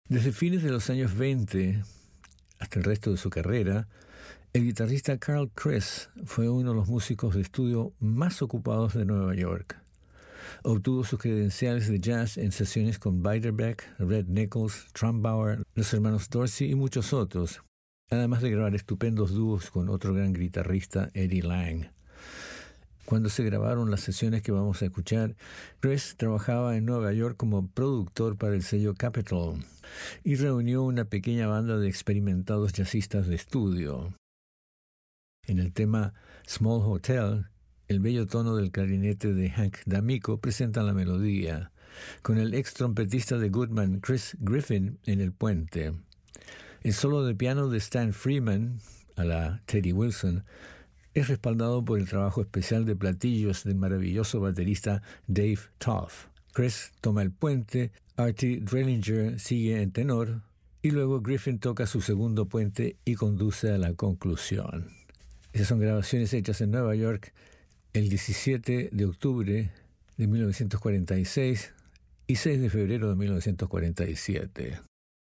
Desde fines de los años 20 hasta el resto de su carrera, el guitarrista Carl Chris fue uno de los músicos de estudio más ocupados de Nueva York. Obtuvo sus credenciales de jazz en sesiones con Beiderbecke, Red Nichols, Trumbauer, los hermanos Dorsey y muchos otros, además de grabar estupendos dúos con otro gran guitarrista, Eddie Lang. Cuando se grabaron las sesiones que vamos a escuchar, Chris trabajaba en Nueva York como productor para el sello Capitol y reunió una pequeña banda de experimentados jazzistas de estudio. En el tema Small Hotel, el bello tono del clarinete de Hank D'Amico presenta la melodía, con el ex trompetista de Goodman, Chris Griffin, en el puente. El solo de piano de Stan Freeman, a la Teddy Wilson, es respaldado por el trabajo especial de platillos del maravilloso baterista Dave Toff. Chris toma el puente, Artie Drellinger sigue en tenor, y luego Griffin toca su segundo puente y conduce a la conclusión. Esas son grabaciones hechas en Nueva York el 17 de octubre de 1946 y 6 de febrero de 1947.